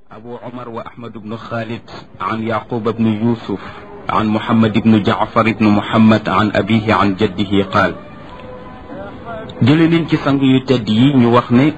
أبو عمر وأحمد بن خالد عن يعقوب بن يوسف عن محمد بن جعفر بن محمد عن أبيه عن جده قال جلنين كي سانغ يو تedd yi ñu wax ne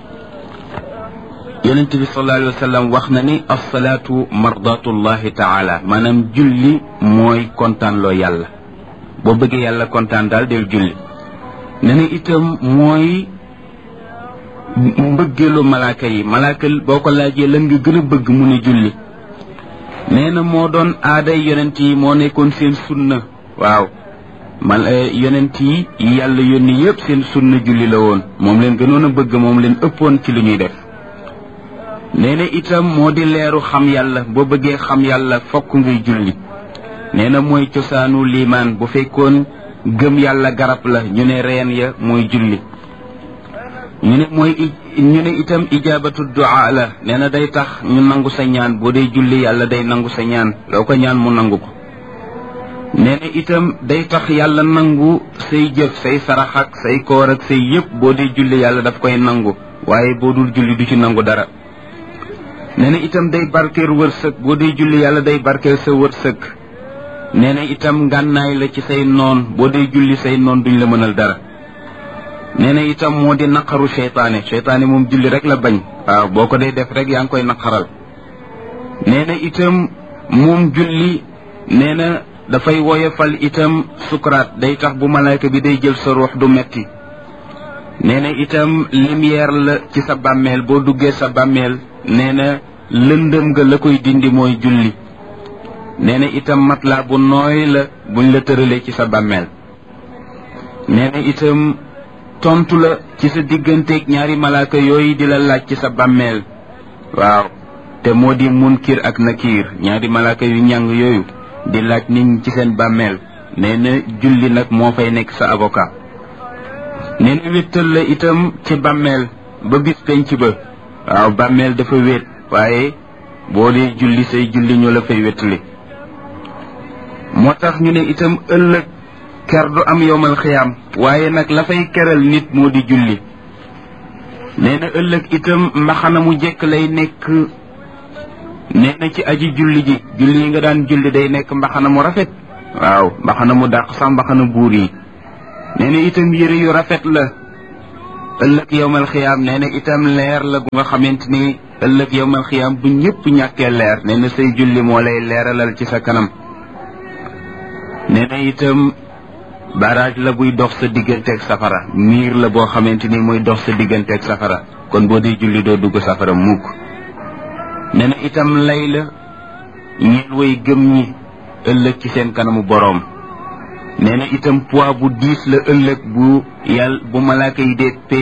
yonent bi sallallahu alayhi wa sallam wax na ni as-salaatu mardatullahi taala maanaam julli mooy kontaan loo yàlla boo bëggee yàlla kontaan daal del julli ne na itam mooy mbëggeelu malaaka yi malaaka boo ko laajee lan nga gën a bëgg mu ne julli nee na moo doon aaday yonent yi moo nekkoon seen sunna waaw yonent yi yàlla yónni yëpp seen sunna julli la woon moom leen gënoon a bëgg moom leen ëppoon ci lu ñuy def nee na itam moo di leeru xam yàlla boo bëggee xam yàlla fokk ngay julli nee na mooy cosaanu liimaan bu fekkoon gëm yàlla garab la ñu ne reen ya mooy julli ñu ne itam ijaabatu du'a la nee na day tax ñu nangu sa ñaan boo dee julli yàlla day nangu sa ñaan loo ko ñaan mu nangu ko nee na itam day tax yàlla nangu say jëf say sarax ak say koor ak say yëpp boo dee julli yàlla daf koy nangu waaye boo dul julli du ci nangu dara nee na itam day barkeel wërsëg boo dee julli yàlla day barkeel sa wërsëg nee na itam ngànnaay la ci say noon boo dee julli say noon duñ la mënal dara nee na itam moo di naqaru seytaane moom julli rek la bañ waaw boo ko dee def rek yaa ngi koy naqaral nee na itam moom julli nee na dafay woyofal itam sukuraat day tax bu malaaka bi day jël sa ruux du metti nee na itam lumière la ci sa bàmmeel boo duggee sa bàmmeel nee na lëndëm nga la koy dindi mooy julli nee na itam matelas bu nooy la buñ la tëralee ci sa bàmmeel nee na itam tontu la ci sa digganteeg ñaari malaaka yooyu di la laaj ci sa bàmmeel waaw te moo di munkir ak nakiir ñaari malaaka yu ñàng yooyu di laaj nit ñi ci seen bàmmeel nee na julli nag moo fay nekk sa avocat nee na wéttal la itam ci bàmmeel ba bis penc ba waaw bàmmeel dafa wéet waaye boo dee julli say julli ñoo la fay wéttali moo tax ñu ne itam ëllëg ker du am yowmal xiyaam waaye nag la fay keral nit moo di julli nee na ëllëg itam mbaxana mu jekk lay nekk nee na ci aji julli ji julli yi nga daan julli day nekk mbaxana mu rafet waaw mbaxana mu dàq sax mbaxana buur yi nee na itam yëre yu rafet la ëllëg yowmal xiyaam nee na itam leer la gu nga xamante ni ëllëg yowmal xiyaam bu ñëpp ñàkkee leer nee na say julli moo lay leeralal ci sa kanam nee na itam barrage la buy dox sa digganteeg safara miir la boo xamante ni mooy dox sa digganteeg safara kon boo dee julli doo dugg safara mukk nee na itam lay la ñeel way gëm ñi ëllëg ci seen kanamu boroom nee na itam poids bu diis la ëllëg bu malaaka yi dee